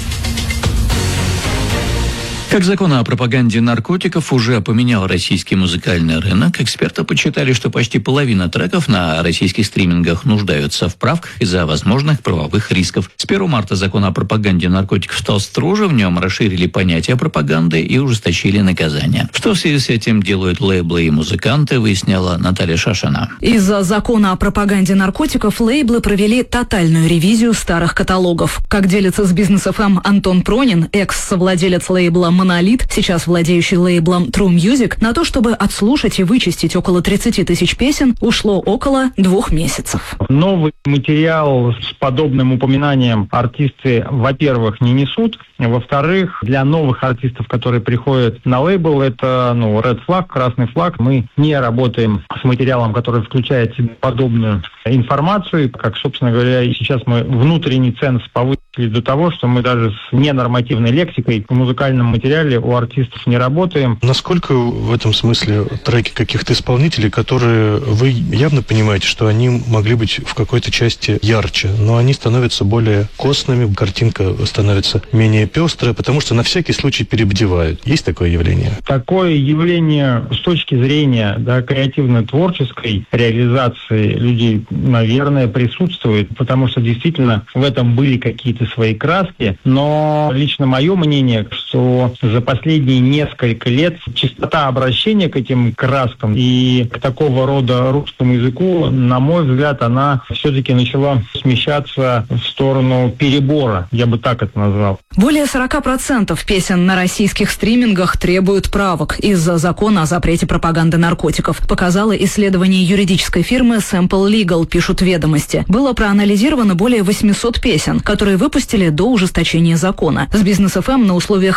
Как закон о пропаганде наркотиков уже поменял российский музыкальный рынок, эксперты подсчитали, что почти половина треков на российских стримингах нуждаются в правках из-за возможных правовых рисков. С 1 марта закон о пропаганде наркотиков стал строже, в нем расширили понятие пропаганды и ужесточили наказания. Что в связи с этим делают лейблы и музыканты, выясняла Наталья Шашина. Из-за закона о пропаганде наркотиков лейблы провели тотальную ревизию старых каталогов. Как делится с Бизнес ФМ Антон Пронин, экс-совладелец лейбла «Монолит», сейчас владеющий лейблом True Music, на то, чтобы отслушать и вычистить около 30 тысяч песен, ушло около 2 месяцев. Новый материал с подобным упоминанием артисты, во-первых, не несут. Во-вторых, для новых артистов, которые приходят на лейбл, это red flag, красный флаг. Мы не работаем с материалом, который включает в себя подобную информацию. Как, собственно говоря, и сейчас мы внутренний ценз повысили до того, что мы даже с ненормативной лексикой в музыкальном материале у артистов не работаем. Насколько в этом смысле треки каких-то исполнителей, которые вы явно понимаете, что они могли быть в какой-то части ярче, но они становятся более костными, картинка становится менее пестрая, потому что на всякий случай перебдевают. Есть такое явление? Такое явление с точки зрения креативно-творческой реализации людей, наверное, присутствует, потому что действительно в этом были какие-то свои краски, но лично мое мнение, что за последние несколько лет частота обращения к этим краскам и к такого рода русскому языку, на мой взгляд, она все-таки начала смещаться в сторону перебора, я бы так это назвал. Более 40% песен на российских стримингах требуют правок из-за закона о запрете пропаганды наркотиков, показало исследование юридической фирмы Sample Legal, пишут «Ведомости». Было проанализировано более 800 песен, которые выпустили до ужесточения закона. С Бизнес ФМ на условиях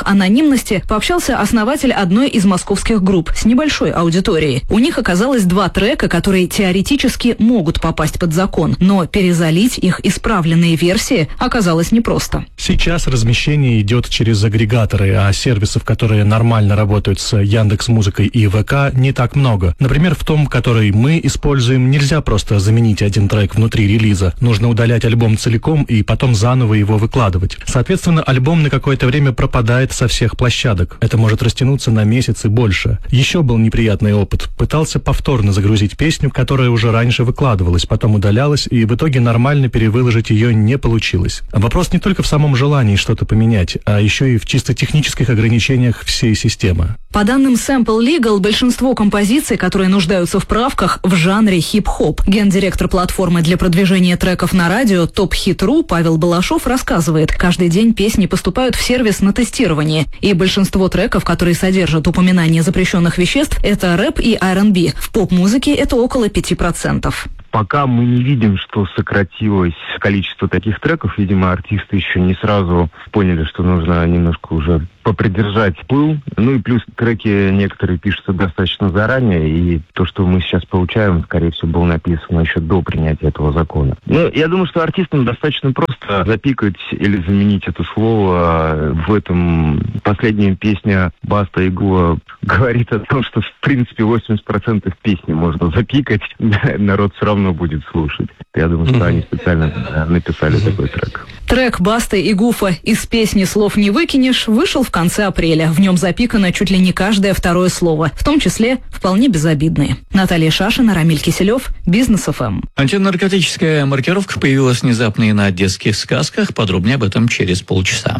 анонимности пообщался основатель одной из московских групп с небольшой аудиторией. У них оказалось 2 трека, которые теоретически могут попасть под закон, но перезалить их исправленные версии оказалось непросто. Сейчас размещение идет через агрегаторы, а сервисов, которые нормально работают с Яндекс.Музыкой и ВК, не так много. Например, в том, который мы используем, нельзя просто заменить один трек внутри релиза. Нужно удалять альбом целиком и потом заново его выкладывать. Соответственно, альбом на какое-то время пропадает со всех площадок. Это может растянуться на месяц и больше. Еще был неприятный опыт. Пытался повторно загрузить песню, которая уже раньше выкладывалась, потом удалялась, и в итоге нормально перевыложить ее не получилось. Вопрос не только в самом желании что-то поменять, а еще и в чисто технических ограничениях всей системы. По данным Sample Legal, большинство композиций, которые нуждаются в правках, в жанре хип-хоп. Гендиректор платформы для продвижения треков на радио Top Hit.ru Павел Балашов рассказывает, каждый день песни поступают в сервис на тестирование, и большинство треков, которые содержат упоминание запрещенных веществ, это рэп и R&B. В поп-музыке это около 5%. Пока мы не видим, что сократилось количество таких треков. Видимо, артисты еще не сразу поняли, что нужно немножко уже попридержать пыл. Ну и плюс треки некоторые пишутся достаточно заранее, и то, что мы сейчас получаем, скорее всего, было написано еще до принятия этого закона. Ну, я думаю, что артистам достаточно просто запикать или заменить это слово. В этом последняя песня Баста и Гуа говорит о том, что, в принципе, 80% песни можно запикать, народ все равно будет слушать. Я думаю, что они специально написали такой трек. Трек Басты и Гуфа «Из песни слов не выкинешь» вышел в конце апреля. В нем запикано чуть ли не каждое второе слово, в том числе вполне безобидные. Наталья Шашина, Рамиль Киселев, Бизнес ФМ. Антинаркотическая маркировка появилась внезапно и на детских сказках. Подробнее об этом через полчаса.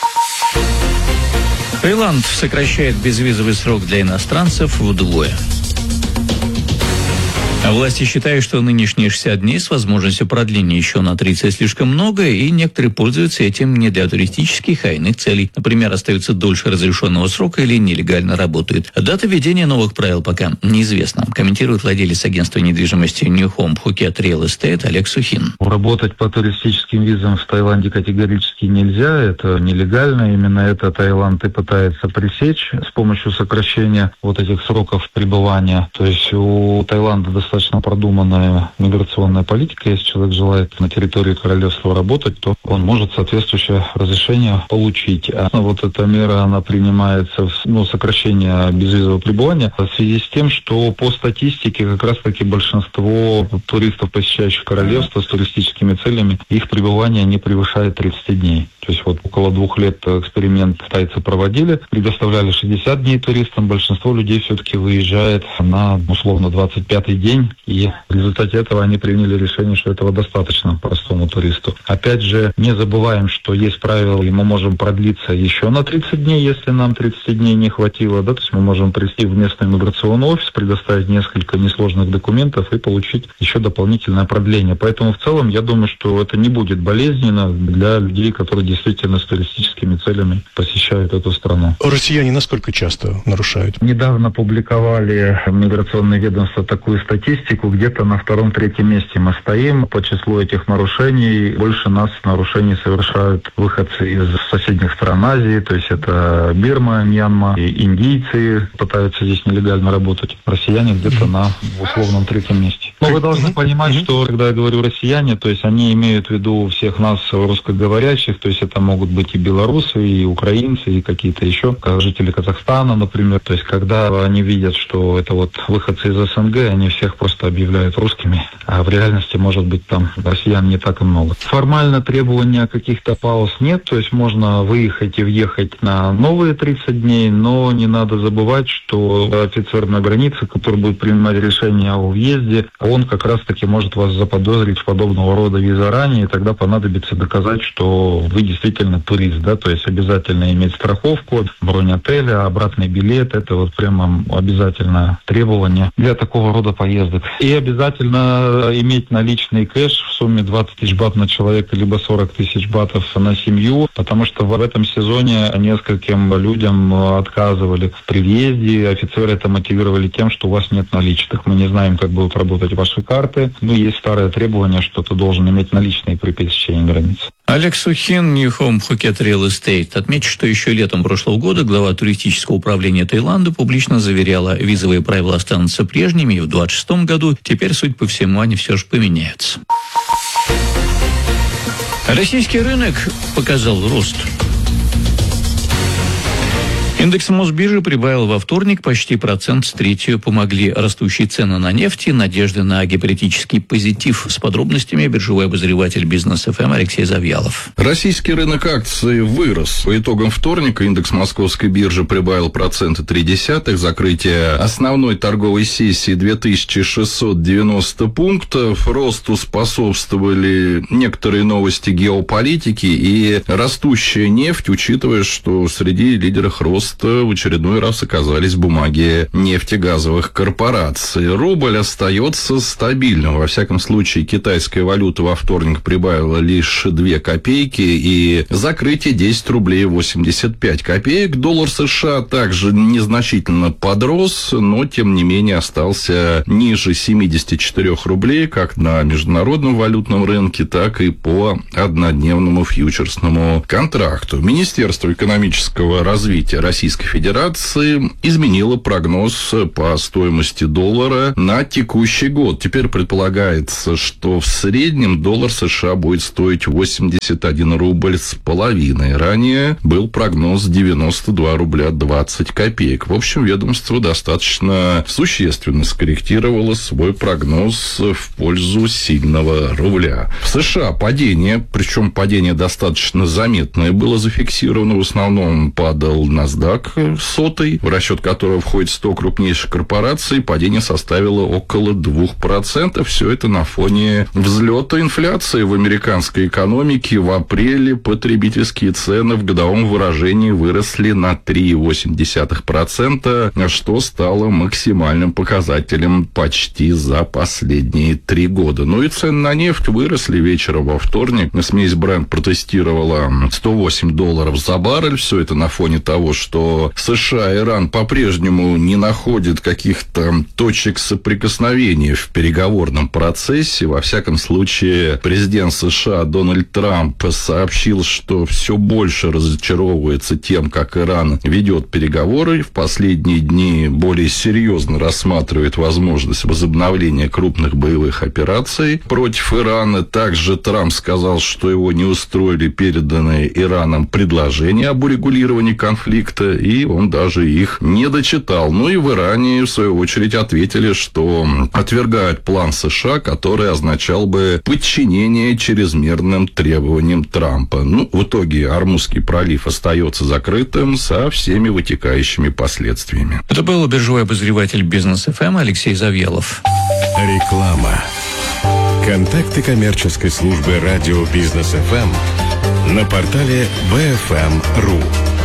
Таиланд сокращает безвизовый срок для иностранцев вдвое. Власти считают, что нынешние 60 дней с возможностью продления еще на 30 слишком много, и некоторые пользуются этим не для туристических, а иных целей. Например, остаются дольше разрешенного срока или нелегально работают. Дата введения новых правил пока неизвестна, комментирует владелец агентства недвижимости New Home Phuket Real Estate Олег Сухин. Работать по туристическим визам в Таиланде категорически нельзя, это нелегально. Именно это Таиланд и пытается пресечь с помощью сокращения вот этих сроков пребывания. То есть у Таиланда достаточно продуманная миграционная политика. Если человек желает на территории королевства работать, то он может соответствующее разрешение получить. А вот эта мера, она принимается, сокращение безвизового пребывания в связи с тем, что по статистике как раз-таки большинство туристов, посещающих королевство с туристическими целями, их пребывание не превышает 30 дней. То есть вот около 2 лет эксперимент тайцы проводили, предоставляли 60 дней туристам, большинство людей все-таки выезжает на условно 25-й день, и в результате этого они приняли решение, что этого достаточно простому туристу. Опять же, не забываем, что есть правила, и мы можем продлиться еще на 30 дней, если нам 30 дней не хватило, да, то есть мы можем прийти в местный миграционный офис, предоставить несколько несложных документов и получить еще дополнительное продление. Поэтому в целом я думаю, что это не будет болезненно для людей, которые действительно с туристическими целями посещают эту страну. Россияне насколько часто нарушают? Недавно публиковали миграционное ведомство такую статистику, где-то на 2-3 месте мы стоим по числу этих нарушений. Больше нас нарушений совершают выходцы из соседних стран Азии, то есть это Бирма, Мьянма, и индийцы пытаются здесь нелегально работать. Россияне где-то на условном 3-м месте. Но вы должны понимать, что когда я говорю россияне, то есть они имеют в виду всех нас русскоговорящих, то есть это могут быть и белорусы, и украинцы, и какие-то еще, как жители Казахстана, например. То есть когда они видят, что это вот выходцы из СНГ, они всех просто объявляют русскими, а в реальности, может быть, там россиян не так и много. Формально требования каких-то пауз нет, то есть можно выехать и въехать на новые 30 дней, но не надо забывать, что офицер на границе, который будет принимать решение о въезде, он как раз-таки может вас заподозрить в подобного рода виза ранее, и тогда понадобится доказать, что вы действительно турист, да, то есть обязательно иметь страховку, бронь отеля, обратный билет, это вот прямо обязательное требование для такого рода поездок. И обязательно иметь наличный кэш в сумме 20 тысяч бат на человека, либо 40 тысяч батов на семью, потому что в этом сезоне нескольким людям отказывали при въезде. Офицеры это мотивировали тем, что у вас нет наличных. Мы не знаем, как будут работать ваши карты. Ну, есть старое требование, что ты должен иметь наличные при пересечении границы. Олег Сухин, New Home Phuket Real Estate. Отмечу, что еще летом прошлого года глава туристического управления Таиланда публично заверяла, визовые правила останутся прежними, и в 2026 году теперь, судя по всему, они все же поменяются. Российский рынок показал рост. Индекс Мосбиржи прибавил во вторник почти 1% с третью. Помогли растущие цены на нефть и надежды на геополитический позитив. С подробностями биржевой обозреватель Бизнес ФМ Алексей Завьялов. Российский рынок акций вырос. По итогам вторника индекс Московской биржи прибавил 0,3%. Закрытие основной торговой сессии 2690 пунктов. Росту способствовали некоторые новости геополитики и растущая нефть, учитывая, что среди лидеров роста в очередной раз оказались бумаги нефтегазовых корпораций. Рубль остается стабильным. Во всяком случае, китайская валюта во вторник прибавила лишь 2 копейки и закрытие 10 рублей 85 копеек. Доллар США также незначительно подрос, но, тем не менее, остался ниже 74 рублей как на международном валютном рынке, так и по однодневному фьючерсному контракту. Министерство экономического развития Российской Федерации изменило прогноз по стоимости доллара на текущий год. Теперь предполагается, что в среднем доллар США будет стоить 81 рубль с половиной. Ранее был прогноз 92 рубля 20 копеек. В общем, ведомство достаточно существенно скорректировало свой прогноз в пользу сильного рубля. В США падение, причем падение достаточно заметное, было зафиксировано. В основном падал NASDAQ 100, в расчет которого входит 100 крупнейших корпораций, падение составило около 2%. Все это на фоне взлета инфляции в американской экономике. В апреле потребительские цены в годовом выражении выросли на 3,8%, что стало максимальным показателем почти за последние 3 года. Ну и цены на нефть выросли вечером во вторник. Смесь Brent протестировала $108 за баррель. Все это на фоне того, что США и Иран по-прежнему не находят каких-то точек соприкосновения в переговорном процессе. Во всяком случае, президент США Дональд Трамп сообщил, что все больше разочаровывается тем, как Иран ведет переговоры. В последние дни более серьезно рассматривает возможность возобновления крупных боевых операций против Ирана. Также Трамп сказал, что его не устроили переданные Ираном предложения об урегулировании конфликта, и он даже их не дочитал. Ну и в Иране, в свою очередь, ответили, что отвергают план США, который означал бы подчинение чрезмерным требованиям Трампа. Ну, в итоге Ормузский пролив остается закрытым со всеми вытекающими последствиями. Это был биржевой обозреватель Бизнес ФМ Алексей Завьялов. Реклама. Контакты коммерческой службы радио Бизнес ФМ на портале bfm.ru.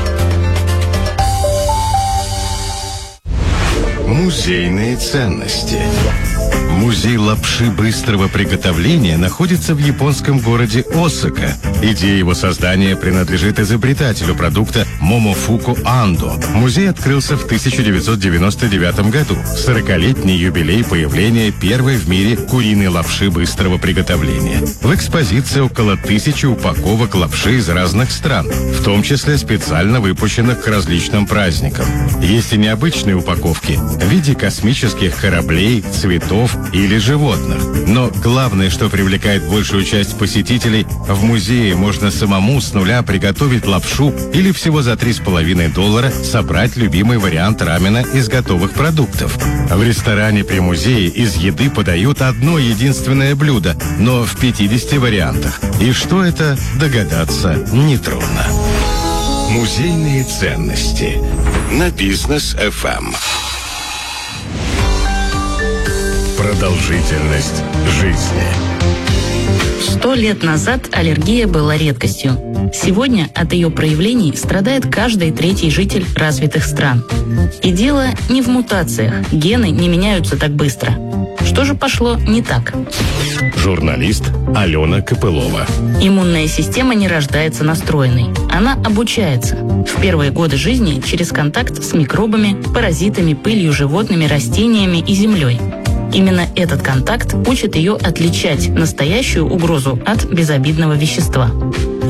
Музейные ценности. Музей лапши быстрого приготовления находится в японском городе Осака. Идея его создания принадлежит изобретателю продукта Момофуку Андо. Музей открылся в 1999 году. 40-летний юбилей появления первой в мире куриной лапши быстрого приготовления. В экспозиции около 1000 упаковок лапши из разных стран, в том числе специально выпущенных к различным праздникам. Есть и необычные упаковки в виде космических кораблей, цветов или животных. Но главное, что привлекает большую часть посетителей, в музее можно самому с нуля приготовить лапшу или всего за $3,5 собрать любимый вариант рамена из готовых продуктов. В ресторане при музее из еды подают одно единственное блюдо, но в 50 вариантах. И что это, догадаться нетрудно. Музейные ценности на Бизнес ФМ. Продолжительность жизни. 100 лет назад аллергия была редкостью. Сегодня от ее проявлений страдает каждый третий житель развитых стран. И дело не в мутациях. Гены не меняются так быстро. Что же пошло не так? Журналист Алена Копылова. Иммунная система не рождается настроенной. Она обучается. В первые годы жизни через контакт с микробами, паразитами, пылью, животными, растениями и землей. Именно этот контакт учит ее отличать настоящую угрозу от безобидного вещества.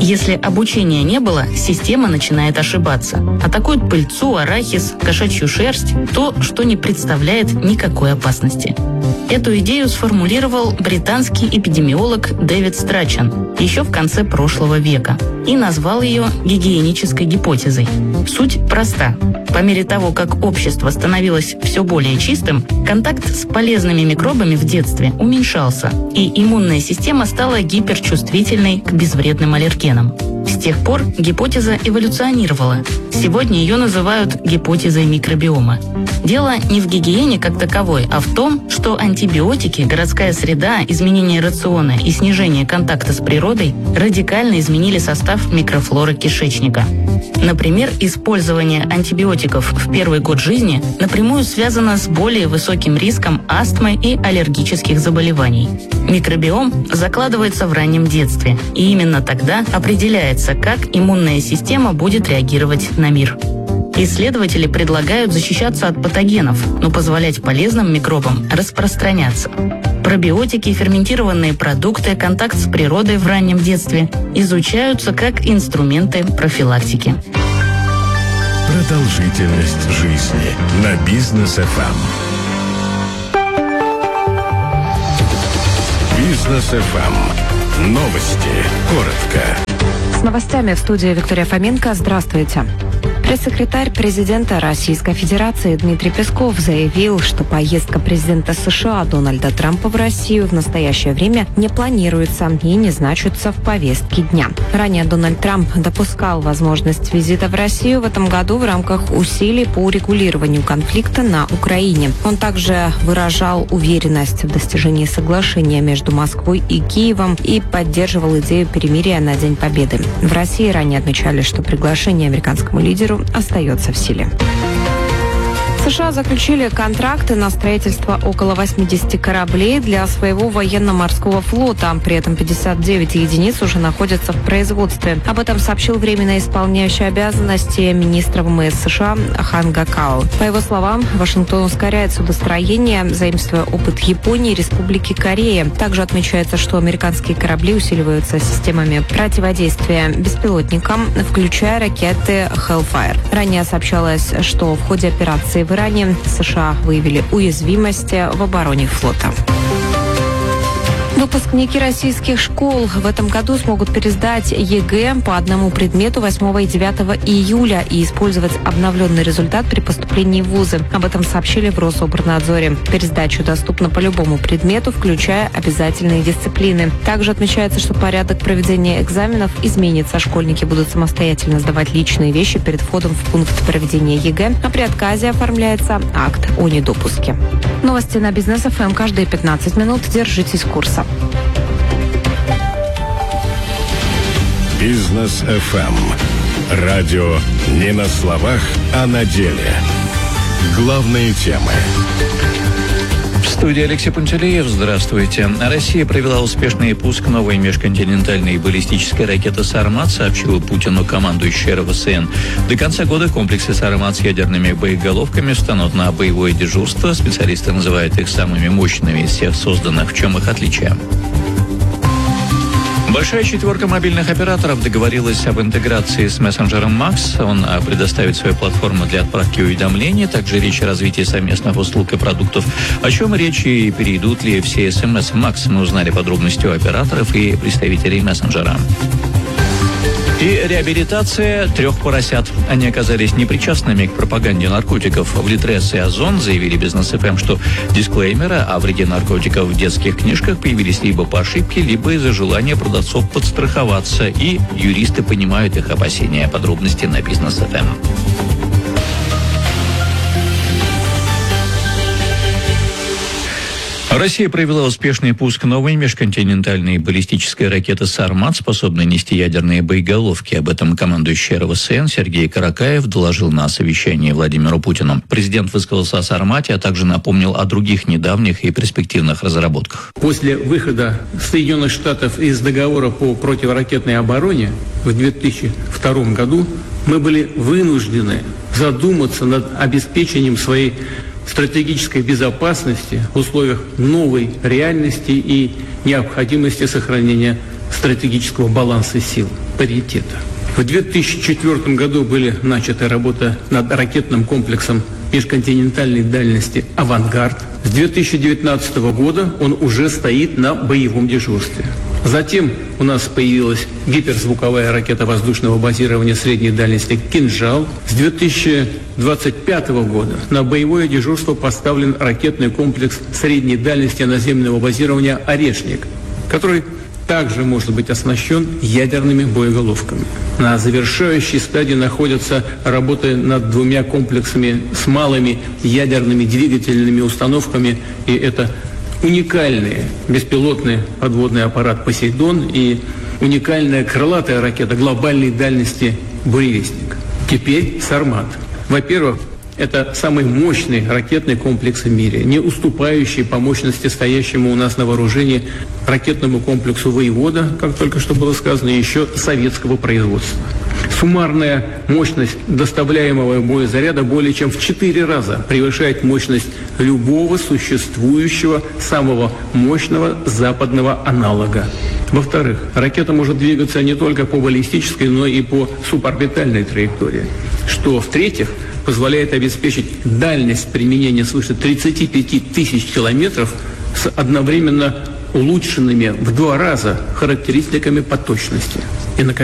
Если обучения не было, система начинает ошибаться. Атакует пыльцу, арахис, кошачью шерсть, то, что не представляет никакой опасности. Эту идею сформулировал британский эпидемиолог Дэвид Страчан еще в конце прошлого века и назвал ее гигиенической гипотезой. Суть проста. По мере того, как общество становилось все более чистым, контакт с полезными микробами в детстве уменьшался, и иммунная система стала гиперчувствительной к безвредным аллергенам. С тех пор гипотеза эволюционировала. Сегодня ее называют гипотезой микробиома. Дело не в гигиене как таковой, а в том, что антибиотики, городская среда, изменение рациона и снижение контакта с природой радикально изменили состав микрофлоры кишечника. Например, использование антибиотиков в первый год жизни напрямую связано с более высоким риском астмы и аллергических заболеваний. Микробиом закладывается в раннем детстве, и именно тогда определяется, как иммунная система будет реагировать на мир. Исследователи предлагают защищаться от патогенов, но позволять полезным микробам распространяться. Пробиотики, ферментированные продукты, контакт с природой в раннем детстве изучаются как инструменты профилактики. Продолжительность жизни на Бизнес ФМ. Бизнес ФМ. Новости. Коротко. С новостями в студии Виктория Фоменко. Здравствуйте. Пресс-секретарь президента Российской Федерации Дмитрий Песков заявил, что поездка президента США Дональда Трампа в Россию в настоящее время не планируется и не значится в повестке дня. Ранее Дональд Трамп допускал возможность визита в Россию в этом году в рамках усилий по урегулированию конфликта на Украине. Он также выражал уверенность в достижении соглашения между Москвой и Киевом и поддерживал идею перемирия на День Победы. В России ранее отмечали, что приглашение американскому лидеру остается в силе. США заключили контракты на строительство около 80 кораблей для своего военно-морского флота. При этом 59 единиц уже находятся в производстве. Об этом сообщил временно исполняющий обязанности министра ВМС США Хан Гакао. По его словам, Вашингтон ускоряет судостроение, заимствуя опыт Японии и Республики Корея. Также отмечается, что американские корабли усиливаются системами противодействия беспилотникам, включая ракеты Hellfire. Ранее сообщалось, что в ходе операции в Иране США выявили уязвимости в обороне флота. Выпускники российских школ в этом году смогут пересдать ЕГЭ по одному предмету 8 и 9 июля и использовать обновленный результат при поступлении в вузы. Об этом сообщили в Рособорнадзоре. Пересдача доступна по любому предмету, включая обязательные дисциплины. Также отмечается, что порядок проведения экзаменов изменится. Школьники будут самостоятельно сдавать личные вещи перед входом в пункт проведения ЕГЭ, а при отказе оформляется акт о недопуске. Новости на Бизнес ФМ каждые 15 минут. Держитесь курса. Бизнес ФМ. Радио не на словах, а на деле. Главные темы. В студии Алексей Пантелеев. Здравствуйте. Россия провела успешный пуск новой межконтинентальной баллистической ракеты «Сармат», сообщил Путину командующий РВСН. До конца года комплексы «Сармат» с ядерными боеголовками встанут на боевое дежурство. Специалисты называют их самыми мощными из всех созданных. В чем их отличие? Большая четверка мобильных операторов договорилась об интеграции с мессенджером Max. Он предоставит свою платформу для отправки уведомлений. Также речь о развитии совместных услуг и продуктов. О чем речь и перейдут ли все СМС Max, мы узнали подробности у операторов и представителей мессенджера. И реабилитация 3 поросят. Они оказались непричастными к пропаганде наркотиков. В Литрес и Озон заявили Бизнес ФМ, что дисклеймеры о вреде наркотиков в детских книжках появились либо по ошибке, либо из-за желания продавцов подстраховаться. И юристы понимают их опасения. Подробности на Бизнес ФМ. Россия провела успешный пуск новой межконтинентальной баллистической ракеты «Сармат», способной нести ядерные боеголовки. Об этом командующий РВСН Сергей Каракаев доложил на совещании Владимиру Путину. Президент высказался о «Сармате», а также напомнил о других недавних и перспективных разработках. После выхода Соединенных Штатов из договора по противоракетной обороне в 2002 году мы были вынуждены задуматься над обеспечением своей стратегической безопасности в условиях новой реальности и необходимости сохранения стратегического баланса сил, паритета. В 2004 году были начаты работы над ракетным комплексом межконтинентальной дальности «Авангард». С 2019 года он уже стоит на боевом дежурстве. Затем у нас появилась гиперзвуковая ракета воздушного базирования средней дальности «Кинжал». С 2025 года на боевое дежурство поставлен ракетный комплекс средней дальности наземного базирования «Орешник», который также может быть оснащен ядерными боеголовками. На завершающей стадии находятся работы над двумя комплексами с малыми ядерными двигательными установками, и это уникальный беспилотный подводный аппарат «Посейдон» и уникальная крылатая ракета глобальной дальности «Буревестник». Теперь «Сармат». Во-первых, это самый мощный ракетный комплекс в мире, не уступающий по мощности стоящему у нас на вооружении ракетному комплексу «Воевода», как только что было сказано, еще советского производства. Суммарная мощность доставляемого боезаряда более чем в 4 раза превышает мощность любого существующего самого мощного западного аналога. Во-вторых, ракета может двигаться не только по баллистической, но и по суборбитальной траектории, что, в-третьих, позволяет обеспечить дальность применения свыше 35 тысяч километров с одновременно улучшенными в 2 раза характеристиками по точности. И, наконец,